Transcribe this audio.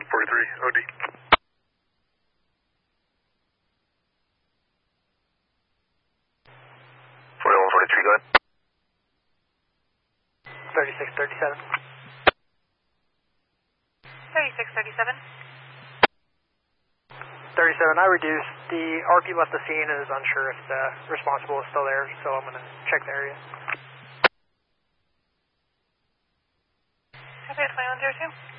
4143, OD. 4143, go ahead. 3637. 3637. 37, I reduced. The RP left the scene and is unsure if the responsible is still there, so I'm going to check the area. Copy at 2102.